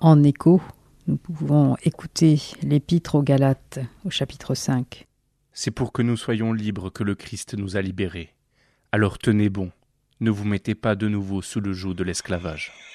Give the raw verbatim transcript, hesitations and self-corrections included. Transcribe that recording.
En écho, nous pouvons écouter l'Épître aux Galates au chapitre cinq. C'est pour que nous soyons libres que le Christ nous a libérés. Alors tenez bon, ne vous mettez pas de nouveau sous le joug de l'esclavage.